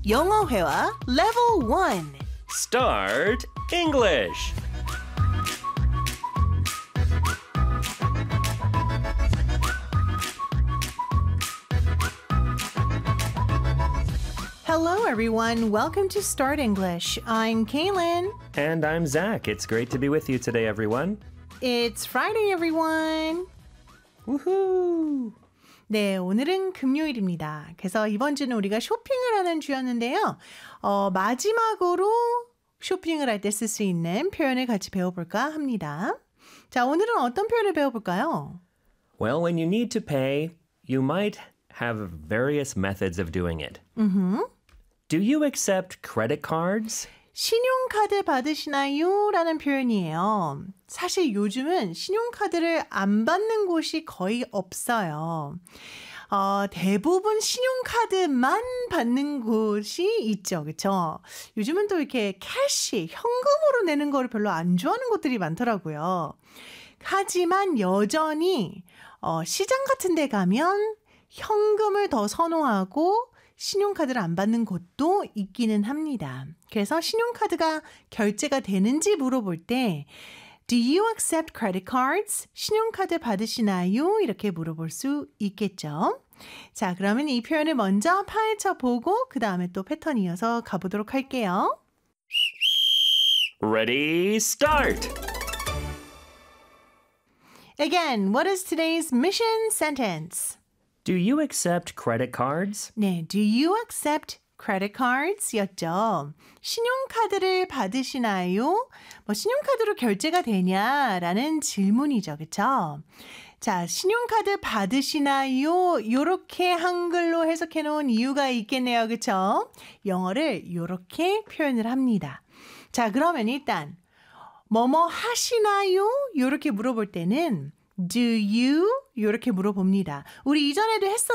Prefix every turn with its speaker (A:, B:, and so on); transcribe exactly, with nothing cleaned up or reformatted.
A: 영어 회화 Level one.
B: Start English.
A: Hello, everyone. Welcome to Start English. I'm Kaylin.
B: And I'm Zach. It's great to be with you today, everyone.
A: It's Friday, everyone.
B: Woohoo!
A: 네, 오늘은 금요일입니다. 그래서 이번 주는 우리가 쇼핑을 하는 주였는데요. 어, 마지막으로 쇼핑을 할 때 쓸 수 있는 표현을 같이 배워볼까 합니다. 자, 오늘은 어떤 표현을 배워볼까요?
B: Well, when you need to pay, you might have various methods of doing it.
A: Mm-hmm.
B: Do you accept credit cards?
A: 신용카드 받으시나요? 라는 표현이에요. 사실 요즘은 신용카드를 안 받는 곳이 거의 없어요. 어, 대부분 신용카드만 받는 곳이 있죠. 그렇죠? 요즘은 또 이렇게 캐시, 현금으로 내는 거를 별로 안 좋아하는 곳들이 많더라고요. 하지만 여전히 어, 시장 같은 데 가면 현금을 더 선호하고 신용카드를 안 받는 곳도 있기는 합니다. 그래서 신용카드가 결제가 되는지 물어볼 때 Do you accept credit cards? 신용카드 받으시나요? 이렇게 물어볼 수 있겠죠. 자, 그러면 이 표현을 먼저 파헤쳐 보고 그 다음에 또 패턴 이어서 가보도록 할게요.
B: Ready, start!
A: Again, what is today's mission sentence?
B: Do you accept credit cards?
A: 네, do you accept credit cards? 였죠. 신용카드를 받으시나요? 뭐 신용카드로 결제가 되냐라는 질문이죠. 그쵸? 자, 신용카드 받으시나요? 요렇게 한글로 해석해 놓은 이유가 있겠네요. 그쵸? 영어를 요렇게 표현을 합니다. 자, 그러면 일단 뭐뭐 하시나요? 요렇게 물어볼 때는 Do you? 이렇게 물어봅니다. 우리 이전에도 했었죠.